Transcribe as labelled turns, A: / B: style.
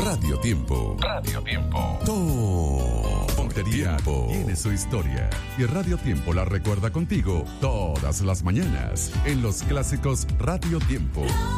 A: Radio Tiempo. Radio Tiempo. Todo tiempo tiene su historia. Y Radio Tiempo la recuerda contigo todas las mañanas en los clásicos Radio Tiempo.